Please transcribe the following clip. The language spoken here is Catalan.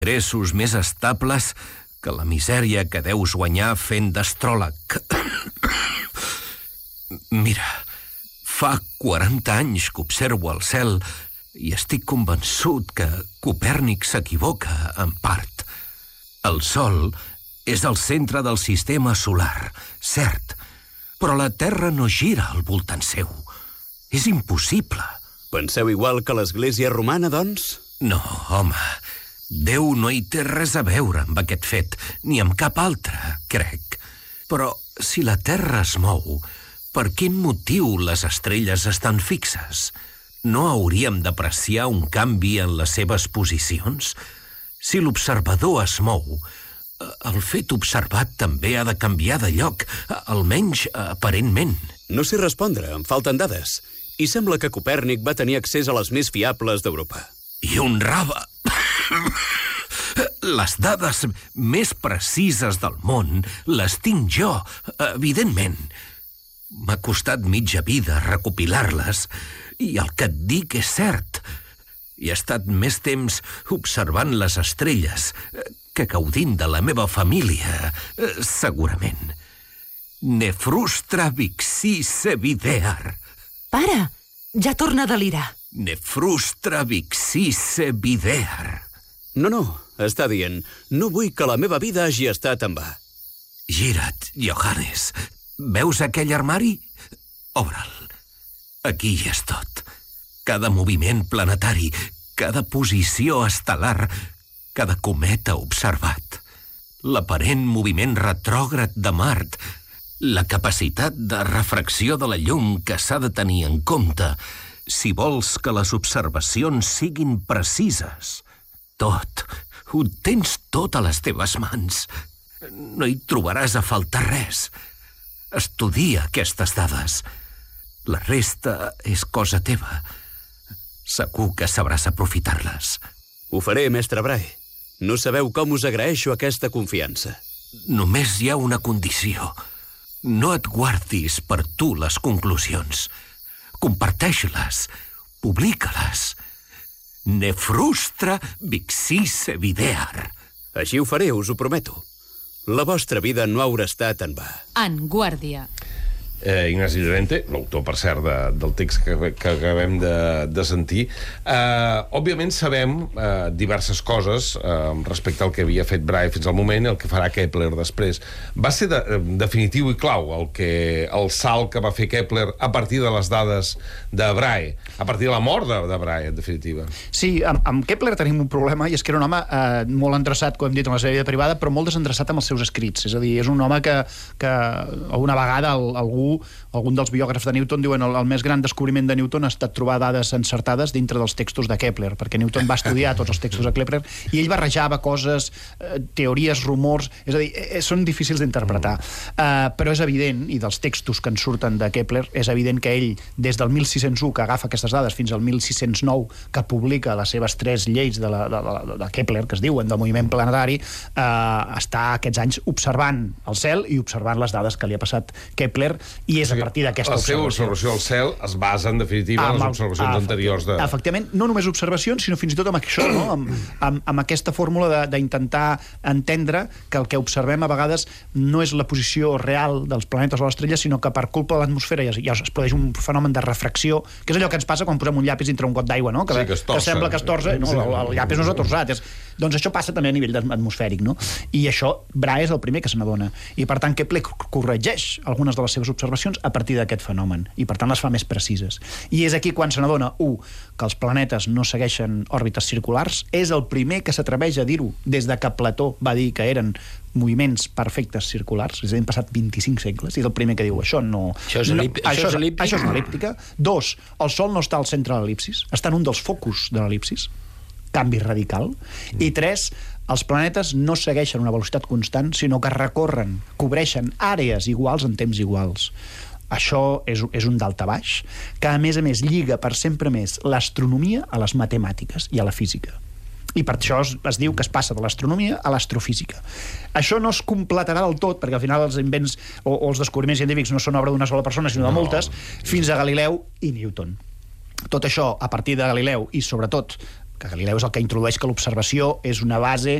ingressos més estables que la misèria que deus guanyar fent d'astròleg. Mira, fa 40 anys que observo el cel i estic convençut que Copèrnic s'equivoca en part. El Sol és el centre del sistema solar, cert, però la Terra no gira al voltant seu. És impossible. Penseu igual que l'Església romana, doncs? No, home, Déu no hi té res a veure amb aquest fet, ni amb cap altre, crec. Però si la Terra es mou, per quin motiu les estrelles estan fixes? No hauríem d'apreciar un canvi en les seves posicions? Si l'observador es mou, el fet observat també ha de canviar de lloc, almenys aparentment. No sé respondre, em falten dades. I sembla que Copèrnic va tenir accés a les més fiables d'Europa. I honrava les dades més precises del món les tinc jo, evidentment. M'ha costat mitja vida recopilar-les i el que et dic és cert. He estat més temps observant les estrelles que gaudint de la meva família, segurament. Ne frustra vixisse videar. Pare, ja torna a delirar. Ne frustra vixisse videar. No, està dient, no vull que la meva vida hagi estat en va. Gira't, Johannes. Veus aquell armari? Obre'l. Aquí hi és tot. Cada moviment planetari, cada posició estel·lar, cada cometa observat. L'aparent moviment retrògrad de Mart, la capacitat de refracció de la llum que s'ha de tenir en compte si vols que les observacions siguin precises. Tot. Ho tens tot a les teves mans. No hi trobaràs a faltar res. Estudia aquestes dades. La resta és cosa teva. Segur que sabràs aprofitar-les. Ho faré, mestre Brahe. No sabeu com us agraeixo aquesta confiança. Només hi ha una condició. No et guardis per tu les conclusions. Comparteix-les. Publica-les. Ne frustra vixisse videar. Així ho faré, us ho prometo. La vostra vida no haurà estat en va. En guàrdia. Ignasi Llorente, l'autor, per cert, del text que acabem de sentir. Òbviament sabem diverses coses respecte al que havia fet Brahe fins al moment i el que farà Kepler després. Va ser definitiu i clau el salt que va fer Kepler a partir de les dades de Brahe, a partir de la mort de Brahe, en definitiva. Sí, amb Kepler tenim un problema, i és que era un home molt endreçat, com hem dit, en la seva vida privada, però molt desendreçat amb els seus escrits. És a dir, és un home que alguna vegada algun dels biògrafs de Newton diuen el més gran descobriment de Newton ha estat trobar dades encertades dintre dels textos de Kepler, perquè Newton va estudiar tots els textos de Kepler i ell barrejava coses, teories, rumors, és a dir, són difícils d'interpretar. Però és evident, i dels textos que en surten de Kepler, és evident que ell, des del 1601, que agafa aquestes dades, fins al 1609, que publica les seves 3 lleis de Kepler, que es diuen, del moviment planetari, està aquests anys observant el cel i observant les dades que li ha passat Kepler, i és a partir d'aquesta observació. La seva observació al cel es basa, en definitiva, en les observacions anteriors de... Efectivament, no només observacions, sinó fins i tot amb això, no? amb aquesta fórmula d'intentar entendre que el que observem a vegades no és la posició real dels planetes o les estrelles, sinó que per culpa de l'atmosfera ja es produeix un fenomen de refracció, que és allò que ens passa quan posem un llapis dintre un got d'aigua, no? Que sembla que es torça, no, el llapis no s'ha torsat. Doncs això passa també a nivell atmosfèric, no? I això Brahe és el primer que se n'adona. I per tant Kepler corregeix algunes de les seves observacions a partir d'aquest fenomen, i per tant les fa més precises. I és aquí quan se n'adona, que els planetes no segueixen òrbites circulars, és el primer que s'atreveix a dir-ho, des de que Plató va dir que eren moviments perfectes circulars, és a dir, han passat 25 segles, i és el primer que diu això és una elíptica. 2, el Sol no està al centre de l'el·lipsis, està en un dels focus de l'el·lipsis, canvi radical. I 3, els planetes no segueixen una velocitat constant, sinó que recorren, cobreixen àrees iguals en temps iguals. Això és un daltabaix que, a més, lliga per sempre més l'astronomia a les matemàtiques i a la física. I per això es diu que es passa de l'astronomia a l'astrofísica. Això no es completarà del tot, perquè al final els invents o els descobriments científics no són obra d'una sola persona, sinó de moltes, fins a Galileu i Newton. Tot això, a partir de Galileu i, sobretot, que Galileu és el que introdueix que l'observació és una base